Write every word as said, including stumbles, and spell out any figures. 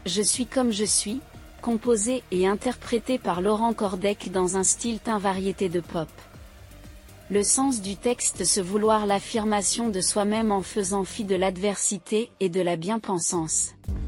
Je suis comme je suis, composé et interprété par Laurent Cordec dans un style teint variété de pop. Le sens du texte se vouloir l'affirmation de soi-même en faisant fi de l'adversité et de la bien-pensance.